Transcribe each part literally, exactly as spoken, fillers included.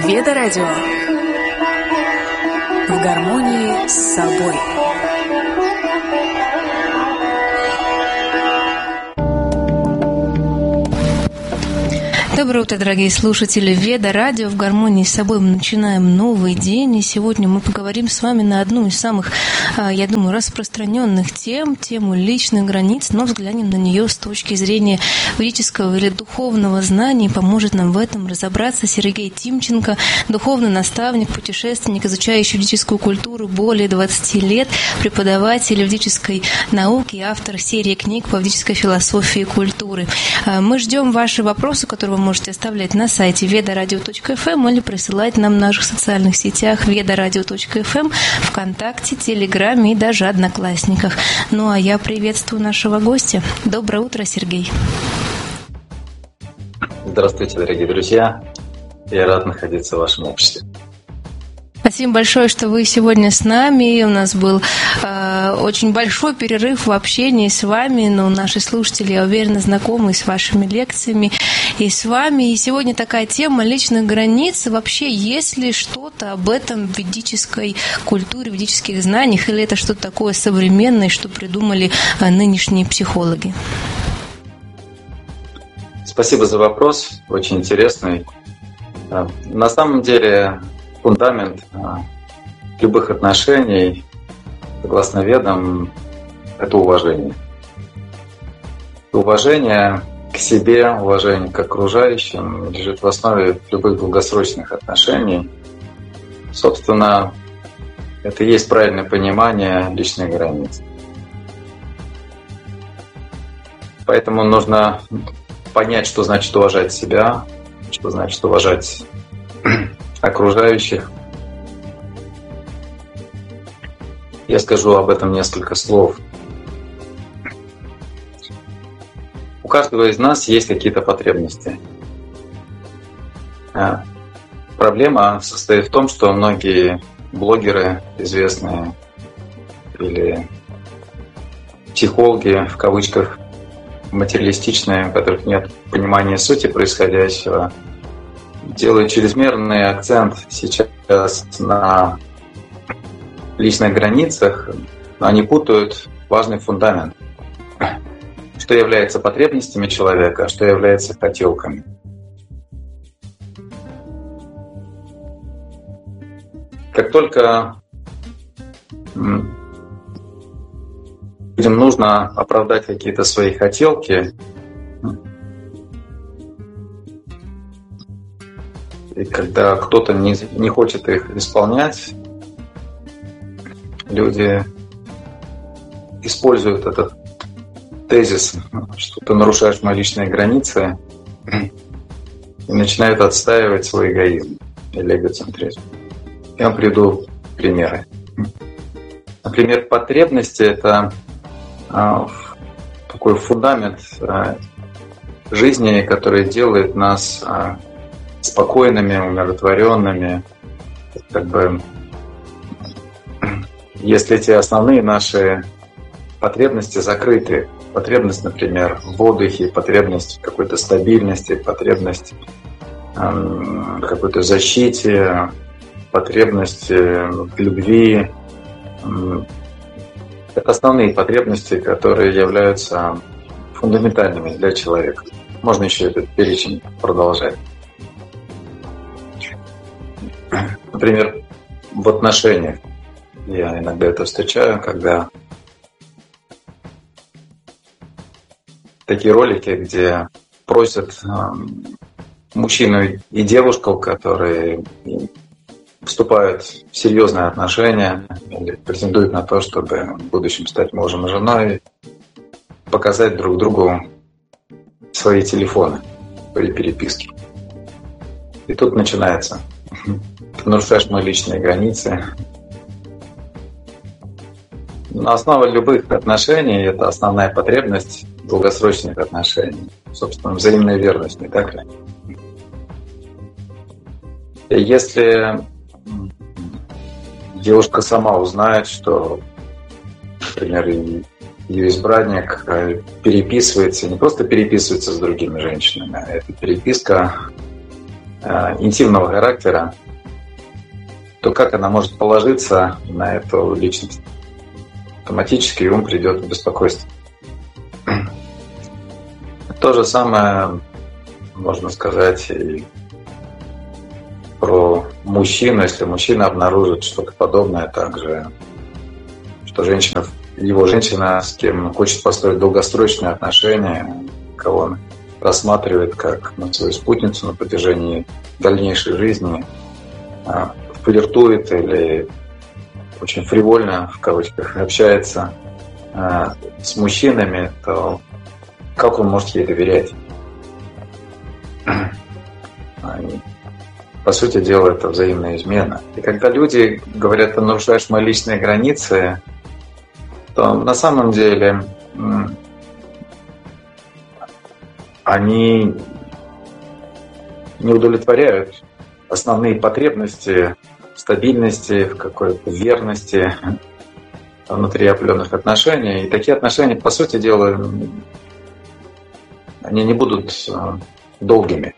Веда Радио. В гармонии с собой. Доброе утро, дорогие слушатели Веда Радио. В гармонии с собой мы начинаем новый день. И сегодня мы поговорим с вами на одну из самых, я думаю, распространенных тем, тему личных границ, но взглянем на нее с точки зрения ведического или духовного знания. И поможет нам в этом разобраться Сергей Тимченко, духовный наставник, путешественник, изучающий ведическую культуру более двадцати лет, преподаватель ведической науки и автор серии книг по ведической философии и культуре. Мы ждем ваши вопросы, которые вы можете оставлять на сайте веда радио точка эф эм или присылать нам в наших социальных сетях веда радио точка эф эм, ВКонтакте, Телеграме и даже Одноклассниках. Ну а я приветствую нашего гостя. Доброе утро, Сергей. Здравствуйте, дорогие друзья. Я рад находиться в вашем обществе. Спасибо большое, что вы сегодня с нами. У нас был э, очень большой перерыв в общении с вами, но наши слушатели, я уверена, знакомы с вашими лекциями и с вами. И сегодня такая тема личных границ. Вообще, есть ли что-то об этом в ведической культуре, в ведических знаниях, или это что-то такое современное, что придумали э, нынешние психологи? Спасибо за вопрос, очень интересный. На самом деле, фундамент любых отношений, согласно ведам, это уважение. Уважение к себе, уважение к окружающим лежит в основе любых долгосрочных отношений. Собственно, это и есть правильное понимание личных границ. Поэтому нужно понять, что значит уважать себя, что значит уважать окружающих. Я скажу об этом несколько слов. У каждого из нас есть какие-то потребности. Проблема состоит в том, что многие блогеры известные или психологи, в кавычках, материалистичные, у которых нет понимания сути происходящего, делают чрезмерный акцент сейчас на личных границах, но они путают важный фундамент. Что является потребностями человека, а что является хотелками. Как только людям нужно оправдать какие-то свои хотелки, и когда кто-то не, не хочет их исполнять, люди используют этот тезис, что ты нарушаешь мои личные границы, и начинают отстаивать свой эгоизм или эгоцентризм. Я вам приведу примеры. Например, потребности – это а, такой фундамент а, жизни, который делает нас а, спокойными, умиротворенными. Как бы, если эти основные наши потребности закрыты, потребность, например, в отдыхе, потребность в какой-то стабильности, потребность в какой-то защите, потребность в любви, это основные потребности, которые являются фундаментальными для человека. Можно еще этот перечень продолжать. Например, в отношениях. Я иногда это встречаю, когда такие ролики, где просят мужчину и девушку, которые вступают в серьезные отношения или претендуют на то, чтобы в будущем стать мужем и женой, показать друг другу свои телефоны, свои переписки. И тут начинается. Ты нарушаешь мои личные границы. Но основа любых отношений – это основная потребность долгосрочных отношений. Собственно, взаимная верность, не так ли? И если девушка сама узнает, что, например, ее избранник переписывается, не просто переписывается с другими женщинами, а эта переписка интимного характера, то как она может положиться на эту личность? Автоматически ум придет в беспокойство. То же самое можно сказать и про мужчину. Если мужчина обнаружит что-то подобное, также, что женщина, его женщина, с кем хочет построить долгосрочные отношения, кого он рассматривает как свою спутницу на протяжении дальнейшей жизни, флиртует или очень фривольно, в кавычках, общается с мужчинами, то как он может ей доверять? По сути дела, это взаимная измена. И когда люди говорят, ты нарушаешь мои личные границы, то на самом деле они не удовлетворяют основные потребности в стабильности, в какой-то верности внутри определенных отношений. И такие отношения, по сути дела, они не будут долгими.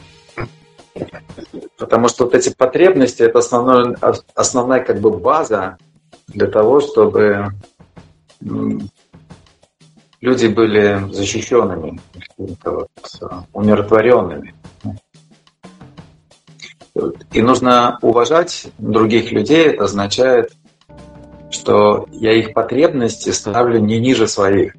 Потому что вот эти потребности – это основной, основная как бы база для того, чтобы люди были защищенными, вот, умиротворенными. И нужно уважать других людей. Это означает, что я их потребности ставлю не ниже своих.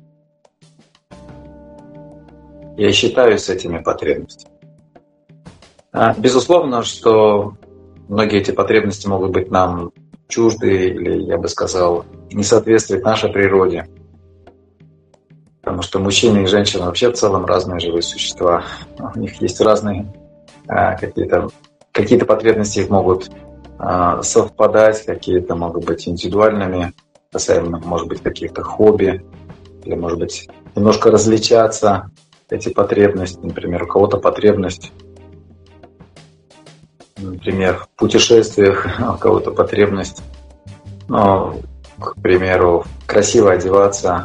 Я считаюсь с этими потребностями. Безусловно, что многие эти потребности могут быть нам чужды, или, я бы сказал, не соответствуют нашей природе. Потому что мужчины и женщины вообще в целом разные живые существа. У них есть разные а, какие-то, какие-то потребности, их могут а, совпадать, какие-то могут быть индивидуальными, касаемо, может быть, каких-то хобби, или, может быть, немножко различаться эти потребности. Например, у кого-то потребность, например, в путешествиях, а у кого-то потребность, ну, к примеру, красиво одеваться.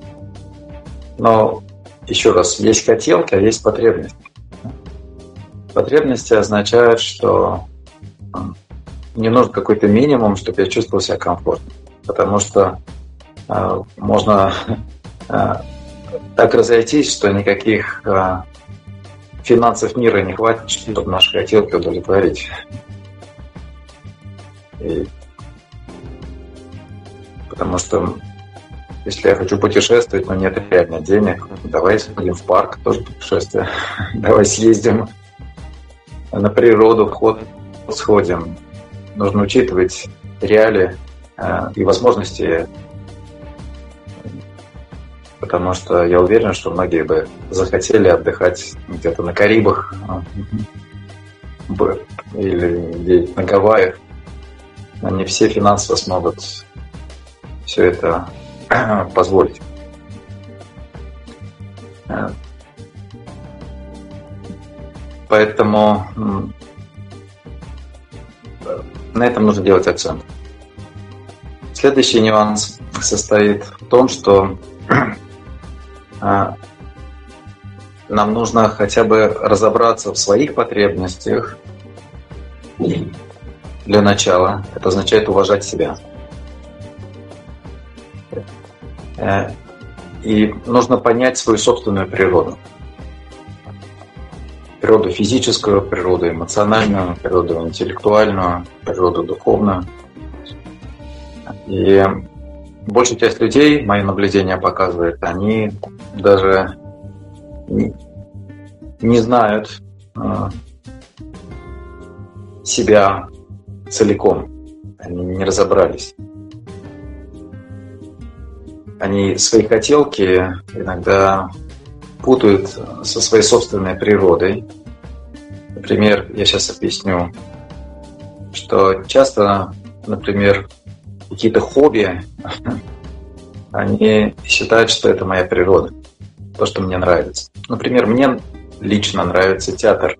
Но, еще раз, есть хотелка, а есть потребность. Потребности означают, что мне нужен какой-то минимум, чтобы я чувствовал себя комфортно. Потому что э, можно э, так разойтись, что никаких э, финансов мира не хватит, чтобы наши хотелки удовлетворить. И потому что если я хочу путешествовать, но нет реально денег, давай сходим в парк, тоже путешествие. Давай съездим на природу, в ход сходим. Нужно учитывать реалии э, и возможности, потому что я уверен, что многие бы захотели отдыхать где-то на Карибах или на Гавайях, но не все финансово смогут все это позволить. Поэтому на этом нужно делать акцент. Следующий нюанс состоит в том, что нам нужно хотя бы разобраться в своих потребностях для начала. Это означает уважать себя. И нужно понять свою собственную природу. Природу физическую, природу эмоциональную, природу интеллектуальную, природу духовную. И большая часть людей, мои наблюдения показывают, они даже не, не знают э, себя целиком. Они не разобрались. Они свои хотелки иногда путают со своей собственной природой. Например, я сейчас объясню, что часто, например, какие-то хобби, они считают, что это моя природа, то, что мне нравится. Например, мне лично нравится театр.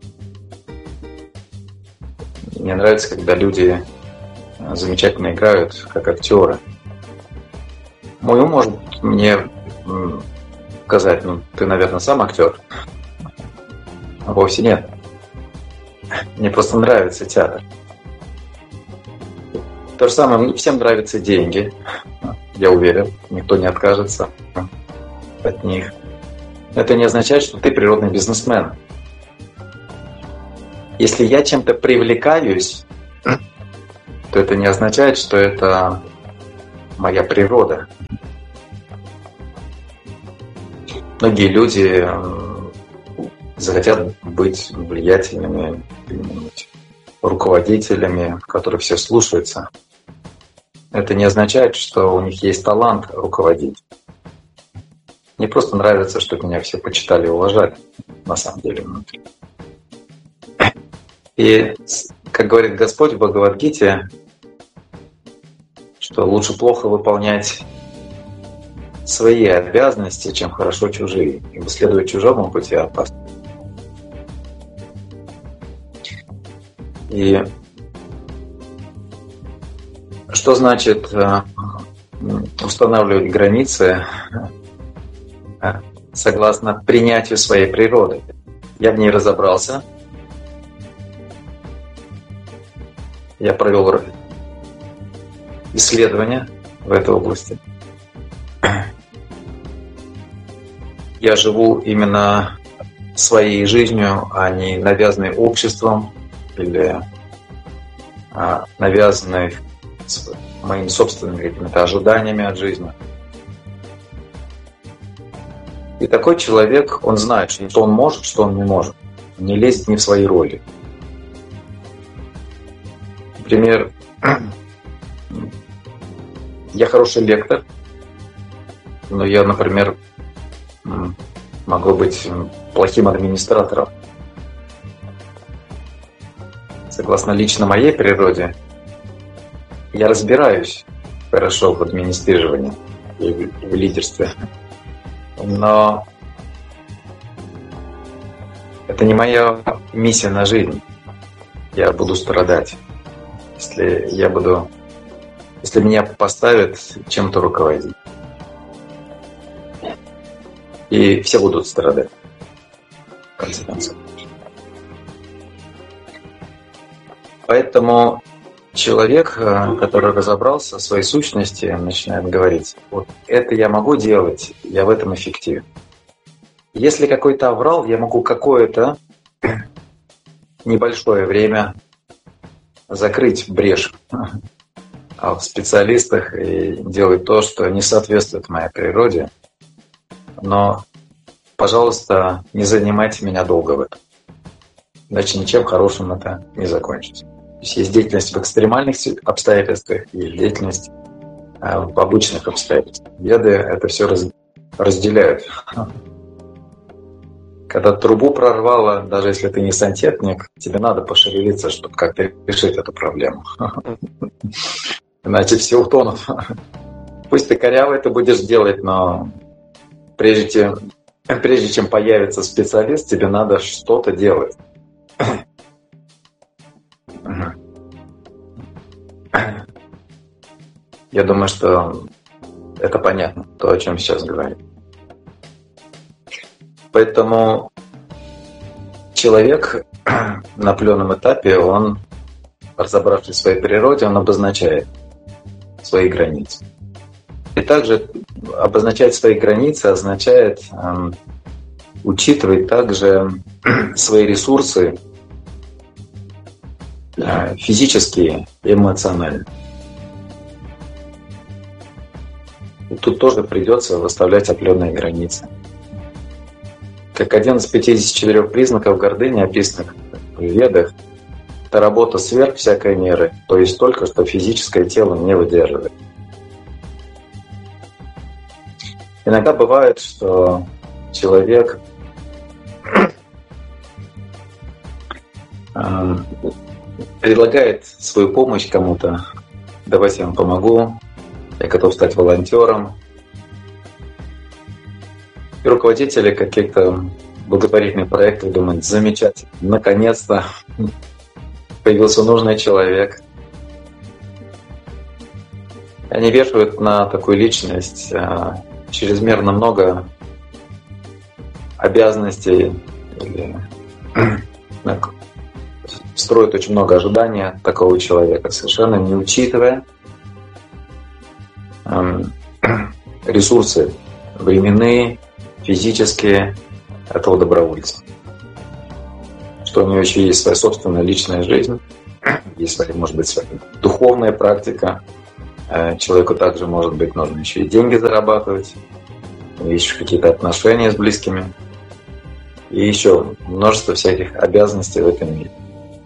Мне нравится, когда люди замечательно играют, как актеры. Мой ум может мне сказать, ну, ты, наверное, сам актер. А вовсе нет. Мне просто нравится театр. То же самое, всем нравятся деньги. Я уверен, никто не откажется от них. Это не означает, что ты природный бизнесмен. Если я чем-то привлекаюсь, то это не означает, что это моя природа. Многие люди захотят быть влиятельными руководителями, которых все слушаются. Это не означает, что у них есть талант руководить. Мне просто нравится, чтобы меня все почитали и уважали, на самом деле, внутри. И, как говорит Господь в Бхагавад-гите, что лучше плохо выполнять свои обязанности, чем хорошо чужие. Ибо следовать чужому пути опасно. И что значит устанавливать границы согласно принятию своей природы? Я в ней разобрался. Я провел исследования в этой области. Я живу именно своей жизнью, а не навязанной обществом или а, навязанной моими собственными какими-то ожиданиями от жизни. И такой человек, он знает, что он может, что он не может. Не лезет не в свои роли. Например, я хороший лектор, но я, например, могу быть плохим администратором. Согласно лично моей природе, я разбираюсь хорошо в администрировании и в лидерстве, но это не моя миссия на жизнь. Я буду страдать, если я буду, если меня поставят чем-то руководить. И все будут страдать, в конце концов. Поэтому человек, который разобрался в своей сущности, начинает говорить: вот это я могу делать, я в этом эффективен. Если какой-то аврал, я могу какое-то небольшое время закрыть брешь в специалистах и делать то, что не соответствует моей природе. Но, пожалуйста, не занимайте меня долго в этом. Иначе ничем хорошим это не закончится. То есть есть деятельность в экстремальных обстоятельствах и деятельность в обычных обстоятельствах. Веды это все раз, разделяют. Когда трубу прорвало, даже если ты не сантехник, тебе надо пошевелиться, чтобы как-то решить эту проблему. Иначе все утонут. Пусть ты коряво это будешь делать, но прежде чем, прежде чем появится специалист, тебе надо что-то делать. Я думаю, что это понятно, то, о чем сейчас говорим. Поэтому человек на определенном этапе, он, разобравшись в своей природе, он обозначает свои границы. И также обозначать свои границы означает э, учитывать также свои ресурсы э, физические и эмоциональные. И тут тоже придется выставлять определенные границы. Как один из пятидесяти четырёх признаков гордыни, описанных в Ведах, это работа сверх всякой меры, то есть только, что физическое тело не выдерживает. Иногда бывает, что человек э, предлагает свою помощь кому-то. Давайте я вам помогу, я готов стать волонтером. И руководители каких-то благотворительных проектов думают: замечательно, наконец-то появился нужный человек. Они вешают на такую личность э, чрезмерно много обязанностей или строит очень много ожиданий от такого человека, совершенно не учитывая э, ресурсы временные, физические этого добровольца. Что у него еще есть своя собственная личная жизнь, есть своя, может быть, своя духовная практика. Человеку также, может быть, нужно еще и деньги зарабатывать, есть еще какие-то отношения с близкими, и еще множество всяких обязанностей в этом мире,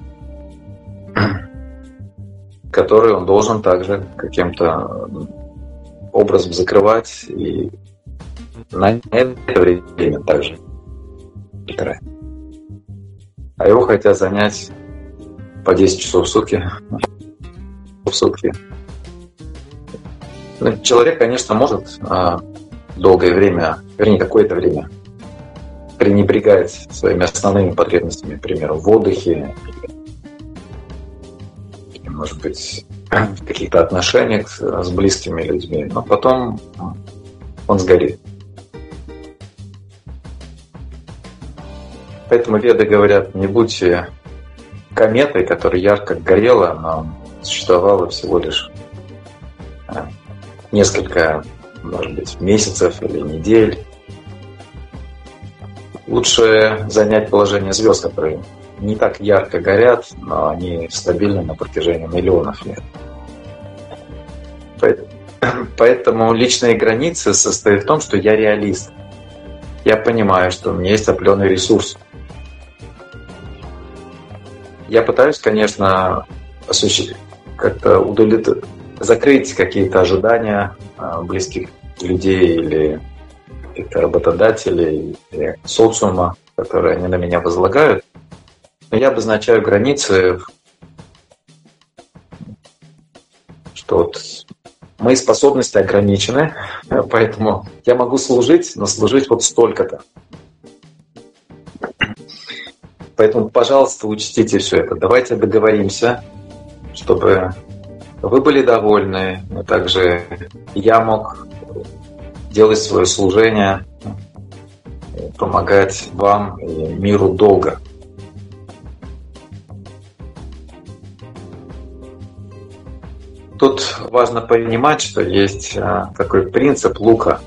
которые он должен также каким-то образом закрывать и на это время также потратить. А его хотят занять по десять часов в сутки. В сутки. Ну, человек, конечно, может а, долгое время, вернее, какое-то время пренебрегать своими основными потребностями, к примеру, в отдыхе, или, может быть, в каких-то отношениях с близкими людьми, но потом он сгорит. Поэтому веды говорят, не будьте кометой, которая ярко горела, но существовала всего лишь несколько, может быть, месяцев или недель. Лучше занять положение звезд, которые не так ярко горят, но они стабильны на протяжении миллионов лет. Поэтому личные границы состоят в том, что я реалист. Я понимаю, что у меня есть определенный ресурс. Я пытаюсь, конечно, как-то удовлетворить, закрыть какие-то ожидания близких людей или каких-то работодателей, или социума, которые они на меня возлагают. Но я обозначаю границы, что вот мои способности ограничены, поэтому я могу служить, но служить вот столько-то. Поэтому, пожалуйста, учтите все это. Давайте договоримся, чтобы вы были довольны, но также я мог делать свое служение, помогать вам и миру долго. Тут важно понимать, что есть такой принцип лука.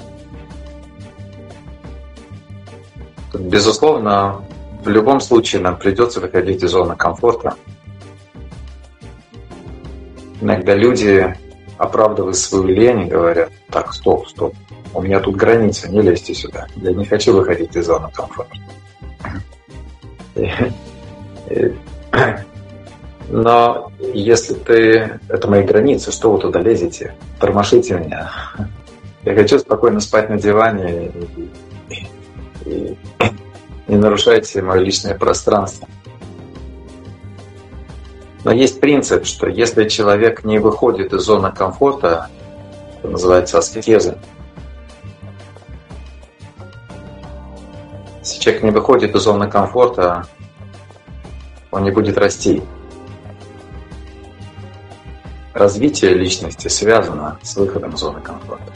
Тут, безусловно, в любом случае нам придется выходить из зоны комфорта. Иногда люди, оправдывая свою лень, говорят: так, стоп, стоп, у меня тут граница, не лезьте сюда. Я не хочу выходить из зоны комфорта. Но если ты... Это мои границы, что вы туда лезете? Тормошите меня. Я хочу спокойно спать на диване и, и, не нарушайте мое личное пространство. Но есть принцип, что если человек не выходит из зоны комфорта, это называется аскеза. Если человек не выходит из зоны комфорта, он не будет расти. Развитие личности связано с выходом из зоны комфорта.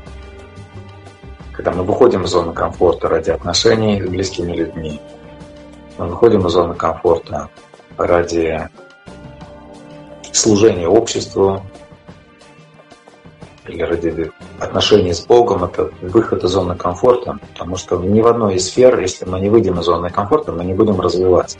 Когда мы выходим из зоны комфорта ради отношений с близкими людьми, мы выходим из зоны комфорта ради служения обществу или ради отношений с Богом, это выход из зоны комфорта, потому что ни в одной из сфер, если мы не выйдем из зоны комфорта, мы не будем развиваться.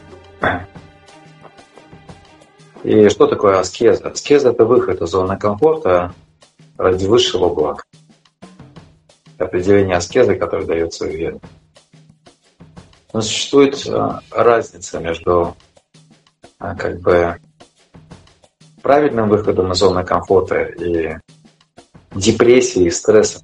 И что такое аскеза? Аскеза – это выход из зоны комфорта ради высшего блага. Определение аскезы, которое дается в Ведах. Но существует разница между как бы правильным выходом из зоны комфорта и депрессией и стрессом.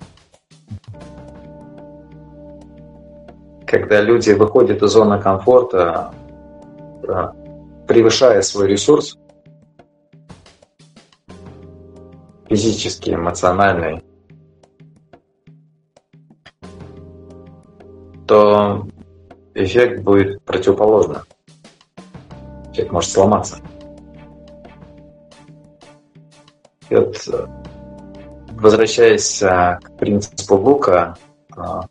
Когда люди выходят из зоны комфорта, превышая свой ресурс, физический, эмоциональный, то эффект будет противоположным. Человек может сломаться. И вот, возвращаясь к принципу лука,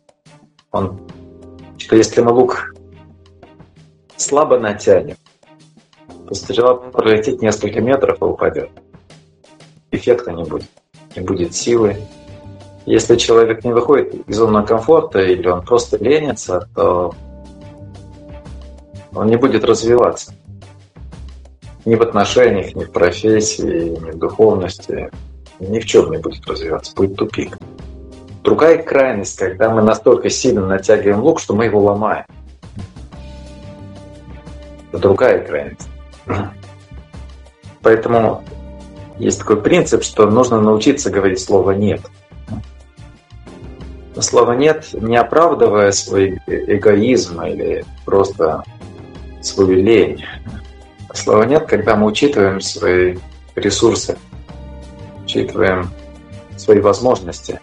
он, что если мы лук слабо натянем, то стрела пролетит несколько метров и упадет. Эффекта не будет, не будет силы. Если человек не выходит из зоны комфорта или он просто ленится, то он не будет развиваться. Ни в отношениях, ни в профессии, ни в духовности, ни в чем не будет развиваться, будет тупик. Другая крайность, когда мы настолько сильно натягиваем лук, что мы его ломаем. Это другая крайность. Поэтому есть такой принцип, что нужно научиться говорить слово «нет». Но слово «нет», не оправдывая свой эгоизм или просто свою лень. Слово «нет», когда мы учитываем свои ресурсы, учитываем свои возможности.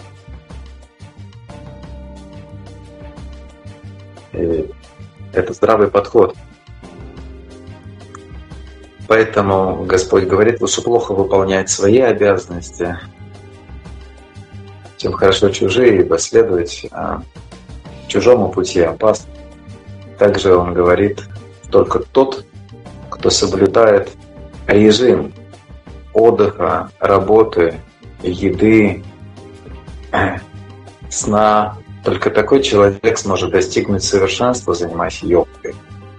И это здравый подход. Поэтому Господь говорит, лучше плохо выполнять свои обязанности, чем хорошо чужие, ибо следовать а, чужому пути опасно. Также Он говорит, только тот, кто соблюдает режим отдыха, работы, еды, сна, только такой человек сможет достигнуть совершенства, занимаясь йогой.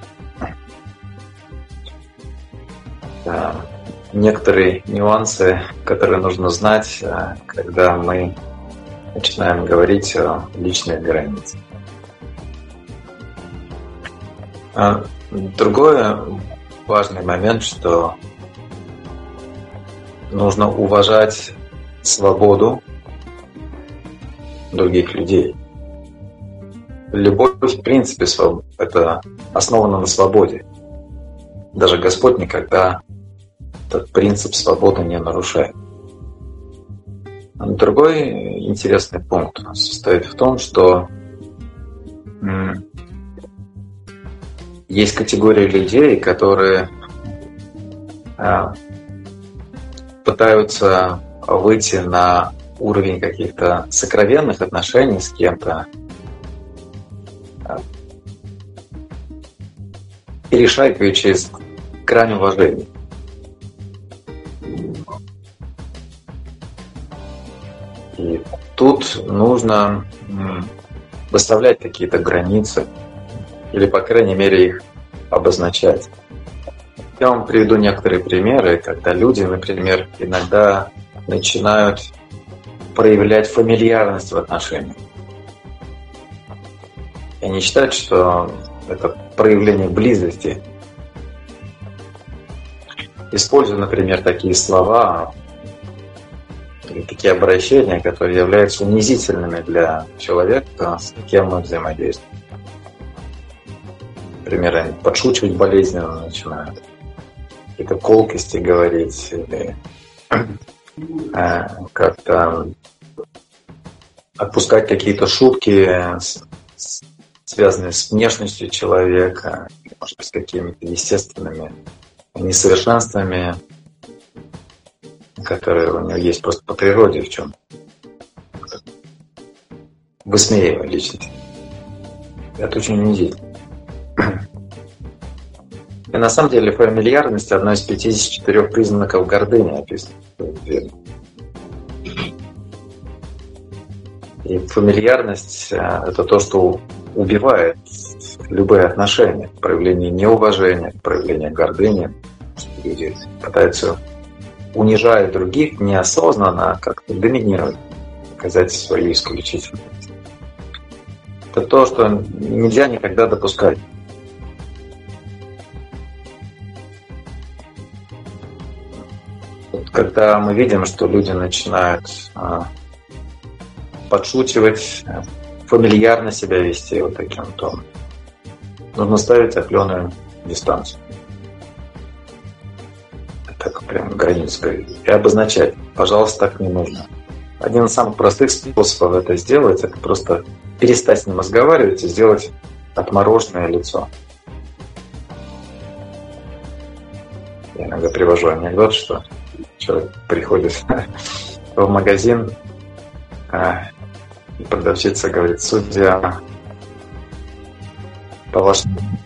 Да. Некоторые нюансы, которые нужно знать, когда мы начинаем говорить о личных границах. Другой важный момент, что нужно уважать свободу других людей. Любовь, в принципе, это основано на свободе. Даже Господь никогда этот принцип свободы не нарушает. Другой интересный пункт состоит в том, что есть категория людей, которые пытаются выйти на уровень каких-то сокровенных отношений с кем-то перешагивая через грань уважения. И тут нужно выставлять какие-то границы, или, по крайней мере, их обозначать. Я вам приведу некоторые примеры, когда люди, например, иногда начинают проявлять фамильярность в отношениях. И они считают, что это проявление близости. Используя, например, такие слова или такие обращения, которые являются унизительными для человека, с кем мы взаимодействуем. Например, они подшучивать болезненно начинают, какие-то колкости говорить, или как-то отпускать какие-то шутки, связанные с внешностью человека, может быть, с какими-то естественными несовершенствами, которые у него есть просто по природе, в чем высмеивая личность. Это очень унизительно. И на самом деле фамильярность — одно из пятидесяти четырёх признаков гордыни, описано. И фамильярность — это то, что убивает любые отношения, проявление неуважения, проявление гордыни. Люди пытаются, унижая других, неосознанно как-то доминировать, показать свою исключительность. Это то, что нельзя никогда допускать. Когда мы видим, что люди начинают а, подшучивать, фамильярно себя вести вот таким тоном, нужно ставить определенную дистанцию. Так прям границу и обозначать. Пожалуйста, так не нужно. Один из самых простых способов это сделать — это просто перестать с ним разговаривать и сделать отмороженное лицо. Я иногда привожу анекдот, что человек приходит в магазин, и продавщица говорит: судя по вашим